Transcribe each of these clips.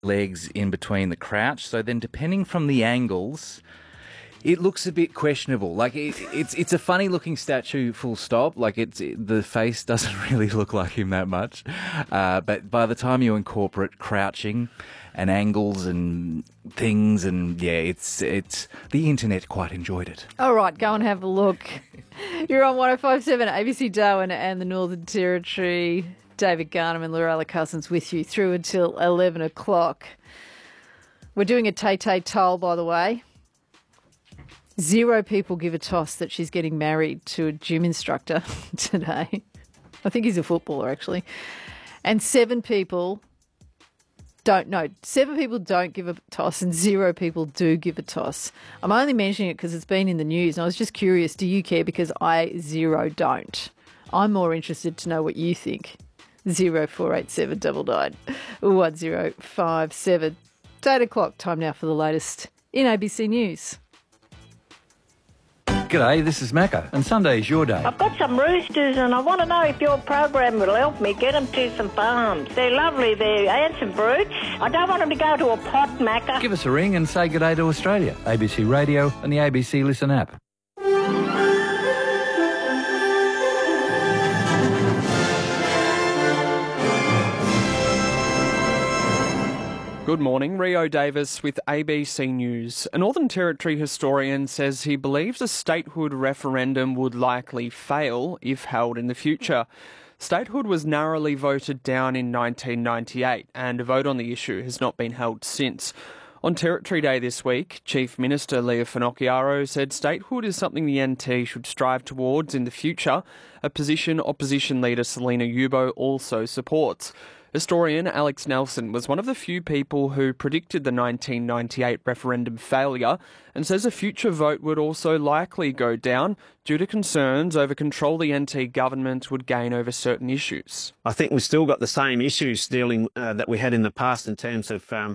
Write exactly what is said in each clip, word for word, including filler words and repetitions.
legs in between the crouch. So then depending from the angles, it looks a bit questionable. Like it, it's it's a funny looking statue, full stop. Like it's it, the face doesn't really look like him that much. Uh, but by the time you incorporate crouching and angles and things, and yeah, it's it's the internet quite enjoyed it. All right, go and have a look. You're on one oh five point seven A B C Darwin and the Northern Territory. David Garnham and Lorella Cousins with you through until eleven o'clock. We're doing a Tay-Tay toll, by the way. Zero people give a toss that she's getting married to a gym instructor today. I think he's a footballer, actually. And seven people don't know. Seven people don't give a toss and zero people do give a toss. I'm only mentioning it because it's been in the news and I was just curious, do you care? Because I, zero, don't. I'm more interested to know what you think. Zero four eight seven nine nine one zero five seven. Eight o'clock, time now for the latest in A B C News. G'day, this is Macca, and Sunday's your day. I've got some roosters and I want to know if your program will help me get them to some farms. They're lovely, they're handsome brutes. I don't want them to go to a pot, Macca. Give us a ring and say g'day to Australia. A B C Radio and the A B C Listen app. Good morning, Rio Davis with A B C News. A Northern Territory historian says he believes a statehood referendum would likely fail if held in the future. Statehood was narrowly voted down in nineteen ninety-eight and a vote on the issue has not been held since. On Territory Day this week, Chief Minister Leah Finocchiaro said statehood is something the N T should strive towards in the future, a position Opposition Leader Selina Yubo also supports. Historian Alex Nelson was one of the few people who predicted the nineteen ninety-eight referendum failure and says a future vote would also likely go down due to concerns over control the N T government would gain over certain issues. I think we've still got the same issues dealing uh, that we had in the past in terms of um,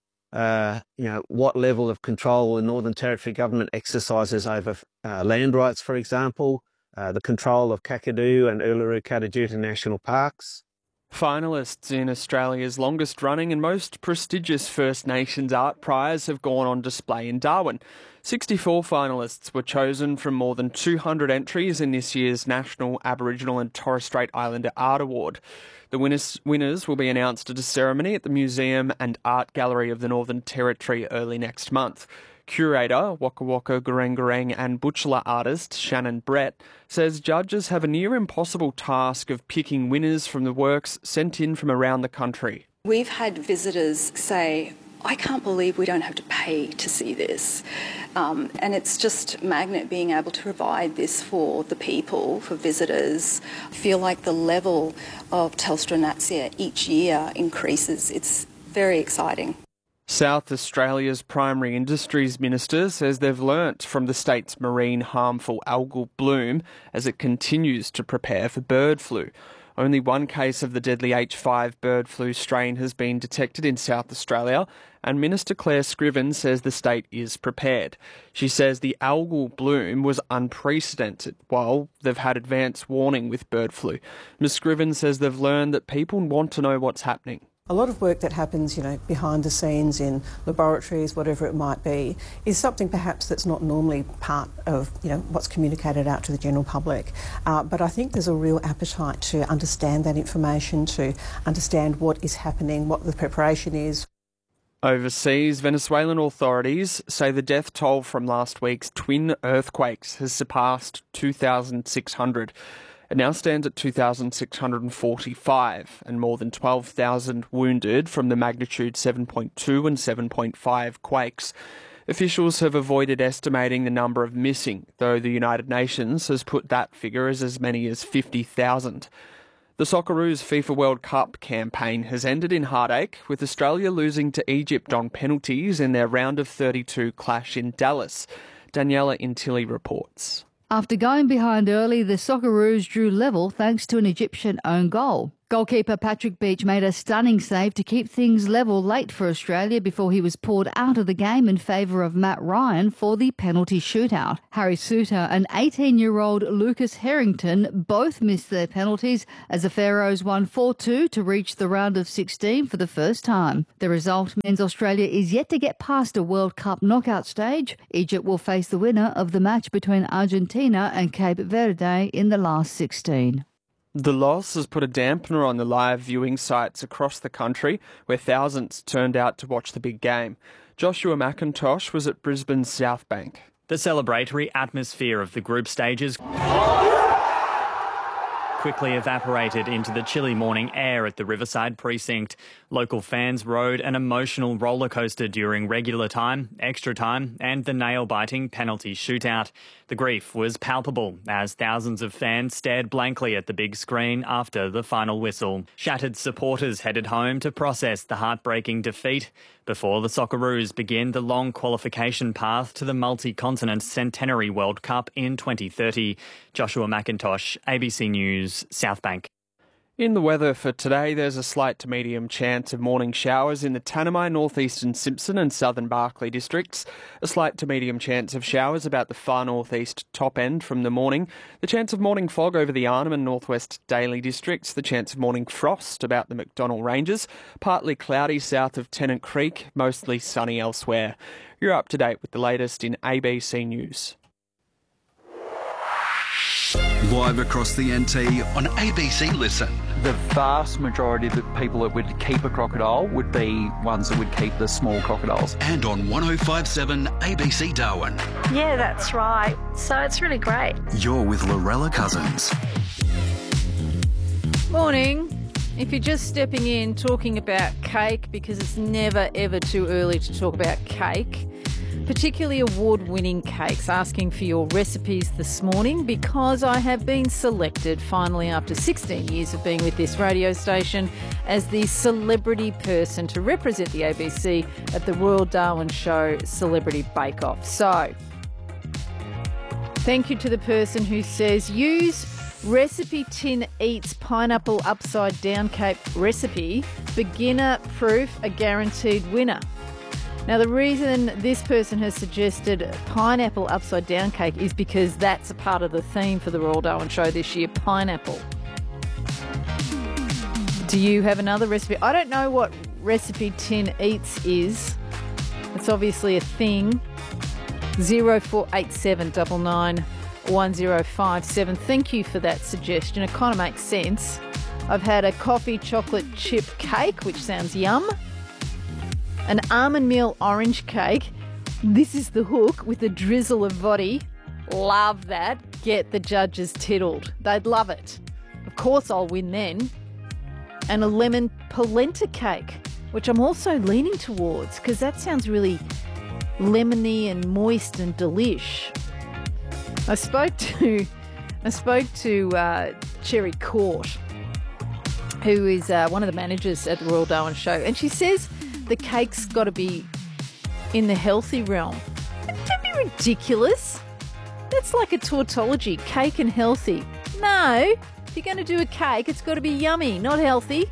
uh, you know, what level of control the Northern Territory government exercises over uh, land rights, for example, uh, the control of Kakadu and Uluru-Kata Tjuta National Parks. Finalists in Australia's longest running and most prestigious First Nations art prize have gone on display in Darwin. sixty-four finalists were chosen from more than two hundred entries in this year's National Aboriginal and Torres Strait Islander Art Award. The winners, winners will be announced at a ceremony at the Museum and Art Gallery of the Northern Territory early next month. Curator, Waka Waka Gureng Gureng and Butchulla artist Shannon Brett says judges have a near impossible task of picking winners from the works sent in from around the country. We've had visitors say, I can't believe we don't have to pay to see this. Um, and it's just Magnet being able to provide this for the people, for visitors. I feel like the level of Telstra Natsia each year increases. It's very exciting. South Australia's Primary Industries Minister says they've learnt from the state's marine harmful algal bloom as it continues to prepare for bird flu. Only one case of the deadly H five bird flu strain has been detected in South Australia, and Minister Claire Scriven says the state is prepared. She says the algal bloom was unprecedented, while they've had advance warning with bird flu. Miz Scriven says they've learned that people want to know what's happening. A lot of work that happens, you know, behind the scenes in laboratories, whatever it might be, is something perhaps that's not normally part of, you know, what's communicated out to the general public. Uh, but I think there's a real appetite to understand that information, to understand what is happening, what the preparation is. Overseas, Venezuelan authorities say the death toll from last week's twin earthquakes has surpassed two thousand six hundred. It now stands at two thousand six hundred forty-five and more than twelve thousand wounded from the magnitude seven point two and seven point five quakes. Officials have avoided estimating the number of missing, though the United Nations has put that figure as as many as fifty thousand. The Socceroos FIFA World Cup campaign has ended in heartache, with Australia losing to Egypt on penalties in their round of thirty-two clash in Dallas. Daniela Intilli reports. After going behind early, the Socceroos drew level thanks to an Egyptian own goal. Goalkeeper Patrick Beach made a stunning save to keep things level late for Australia before he was pulled out of the game in favour of Matt Ryan for the penalty shootout. Harry Suter and eighteen-year-old Lucas Harrington both missed their penalties as the Pharaohs won four two to reach the round of sixteen for the first time. The result means Australia is yet to get past a World Cup knockout stage. Egypt will face the winner of the match between Argentina and Cape Verde in the last sixteen. The loss has put a dampener on the live viewing sites across the country, where thousands turned out to watch the big game. Joshua McIntosh was at Brisbane's South Bank. The celebratory atmosphere of the group stages quickly evaporated into the chilly morning air at the Riverside precinct. Local fans rode an emotional roller coaster during regular time, extra time and the nail-biting penalty shootout. The grief was palpable as thousands of fans stared blankly at the big screen after the final whistle. Shattered supporters headed home to process the heartbreaking defeat before the Socceroos begin the long qualification path to the multi-continent Centenary World Cup in twenty thirty. Joshua McIntosh, A B C News, South Bank. In the weather for today, there's a slight to medium chance of morning showers in the Tanami, northeastern Simpson and southern Barkly districts. A slight to medium chance of showers about the far northeast top end from the morning. The chance of morning fog over the Arnhem and northwest Daly districts. The chance of morning frost about the McDonnell Ranges. Partly cloudy south of Tennant Creek, mostly sunny elsewhere. You're up to date with the latest in A B C News. Live across the N T on A B C Listen. The vast majority of the people that would keep a crocodile would be ones that would keep the small crocodiles. And on one oh five seven A B C Darwin. Yeah, that's right. So it's really great. You're with Lorella Cousins. Morning. If you're just stepping in talking about cake, because it's never ever too early to talk about cake, particularly award-winning cakes, asking for your recipes this morning because I have been selected finally after sixteen years of being with this radio station as the celebrity person to represent the A B C at the Royal Darwin Show Celebrity Bake Off. So, thank you to the person who says use Recipe Tin Eats Pineapple Upside Down Cake recipe, beginner proof, a guaranteed winner. Now, the reason this person has suggested pineapple upside down cake is because that's a part of the theme for the Royal Darwin Show this year, pineapple. Do you have another recipe? I don't know what Recipe Tin Eats is. It's obviously a thing. zero four eight seven nine nine one zero five seven. Thank you for that suggestion. It kind of makes sense. I've had a coffee chocolate chip cake, which sounds yum. An almond meal orange cake. This is the hook with a drizzle of voddy. Love that. Get the judges tiddled. They'd love it. Of course I'll win then. And a lemon polenta cake, which I'm also leaning towards because that sounds really lemony and moist and delish. I spoke to I spoke to uh, Cherry Court, who is uh, one of the managers at the Royal Darwin Show, and she says the cake's got to be in the healthy realm. Don't be ridiculous. That's like a tautology, cake and healthy. No, if you're going to do a cake, it's got to be yummy, not healthy.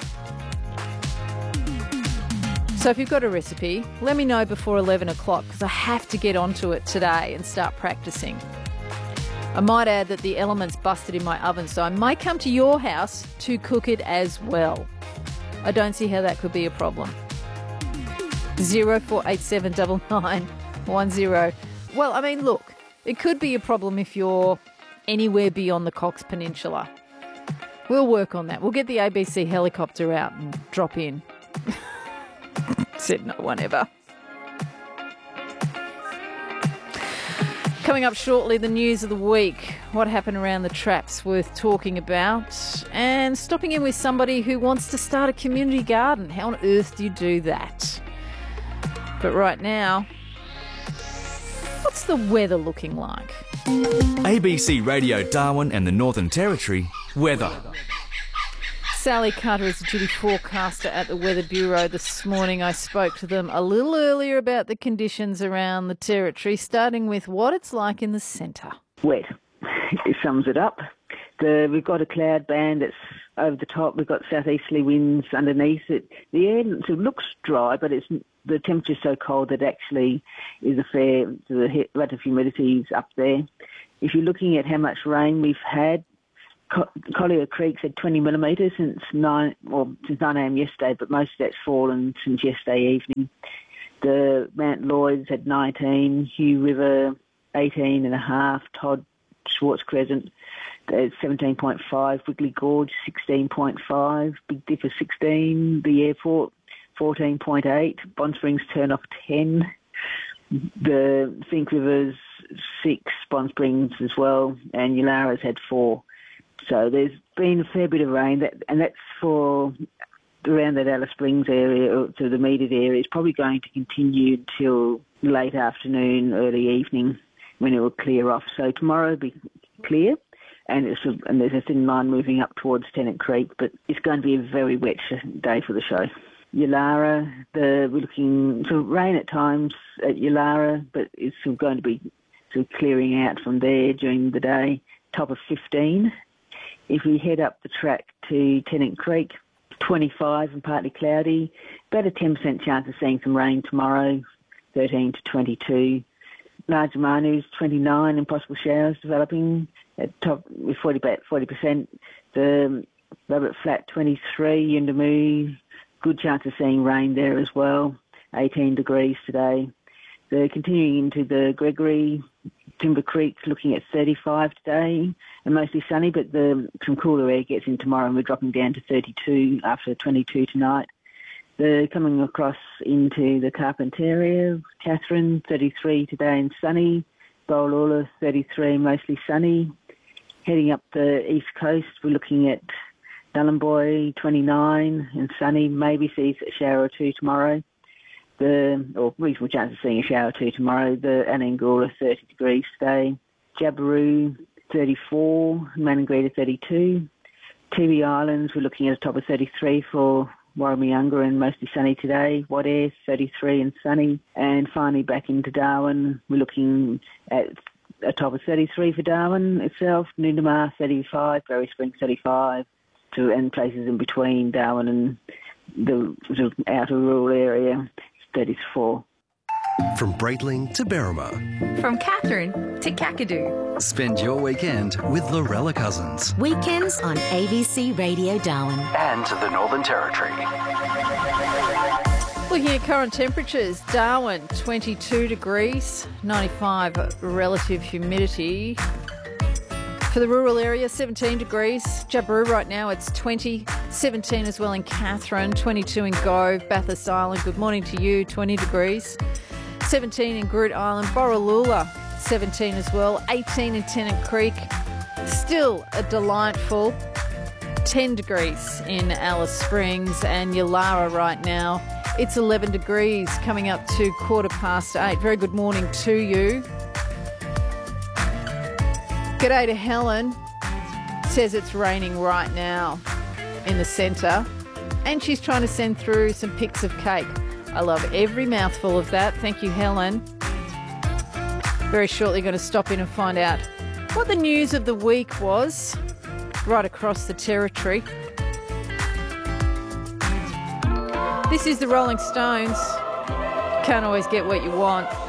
So if you've got a recipe, let me know before eleven o'clock because I have to get onto it today and start practicing. I might add that the elements busted in my oven, so I might come to your house to cook it as well. I don't see how that could be a problem. zero four eight seven nine nine one zero. Well, I mean, look, it could be a problem if you're anywhere beyond the Cox Peninsula. We'll work on that. We'll get the A B C helicopter out and drop in. Said no one ever. Coming up shortly, the news of the week. What happened around the traps worth talking about. And stopping in with somebody who wants to start a community garden. How on earth do you do that? But right now, what's the weather looking like? A B C Radio Darwin and the Northern Territory weather. Sally Carter is the duty forecaster at the Weather Bureau this morning. I spoke to them a little earlier about the conditions around the Territory, starting with what it's like in the centre. Wet. It sums it up. The, we've got a cloud band that's over the top. We've got southeasterly winds underneath it. The air sort of looks dry, but it's the temperature's so cold that actually is a fair, the relative humidity is up there. If you're looking at how much rain we've had, Collier Creek's had twenty millimetres since nine, well, since nine a.m. yesterday, but most of that's fallen since yesterday evening. The Mount Lloyd's had nineteen, Hugh River eighteen and a half, Todd Schwartz Crescent seventeen point five, Wiggly Gorge sixteen point five, Big Dipper sixteen, the airport fourteen point eight, Bond Springs Turnoff ten, the Fink River's six, Bond Springs as well, and Yallara's had four. So there's been a fair bit of rain, that, and that's for around that Alice Springs area, or to the immediate area. It's probably going to continue until late afternoon, early evening, when it will clear off. So tomorrow will be clear, and, it's a, and there's a thin line moving up towards Tennant Creek, but it's going to be a very wet day for the show. Yallara, the, we're looking sort of rain at times at Yallara, but it's sort of going to be sort of clearing out from there during the day, top of fifteen. If we head up the track to Tennant Creek, twenty-five and partly cloudy, about a ten percent chance of seeing some rain tomorrow, thirteen to twenty-two. Large Manu's twenty-nine and possible showers developing at top with forty, about forty percent. The Robert Flat twenty-three, Yuendamu, good chance of seeing rain there as well, eighteen degrees today. The continuing into the Gregory, Timber Creek looking at thirty-five today and mostly sunny, but the some cooler air gets in tomorrow and we're dropping down to thirty-two after twenty-two tonight. The coming across into the Carpentaria, Catherine, thirty-three today and sunny. Bowloola, thirty-three, mostly sunny. Heading up the east coast, we're looking at Nullarbor, twenty-nine and sunny, maybe sees a shower or two tomorrow. The, or reasonable chance of seeing a shower or two tomorrow. The Anangoola, thirty degrees today. Jabiru, thirty-four, Maningrida, thirty-two. T V Islands, we're looking at a top of thirty-three for Warramunga and mostly sunny today. Wadair, thirty-three and sunny. And finally back into Darwin, we're looking at a top of thirty-three for Darwin itself. Noonamar, thirty-five. Berry Springs, thirty-five. To, and places in between Darwin and the sort of outer rural area, thirty-four. From Breitling to Berrima. From Catherine to Kakadu. Spend your weekend with Lorella Cousins. Weekends on A B C Radio Darwin. And the Northern Territory. Looking at current temperatures, Darwin, twenty-two degrees, ninety-five relative humidity. For the rural area, seventeen degrees. Jabiru right now, it's twenty. seventeen as well in Catherine, twenty-two in Gove. Bathurst Island, good morning to you, twenty degrees. seventeen in Groot Island. Borroloola, seventeen as well. eighteen in Tennant Creek. Still a delightful ten degrees in Alice Springs. And Yallara right now, it's eleven degrees, coming up to quarter past eight. Very good morning to you. G'day to Helen. Says it's raining right now in the centre, and she's trying to send through some pics of cake. I love every mouthful of that. Thank you, Helen. Very shortly going to stop in and find out what the news of the week was right across the territory. This is the Rolling Stones. Can't always get what you want.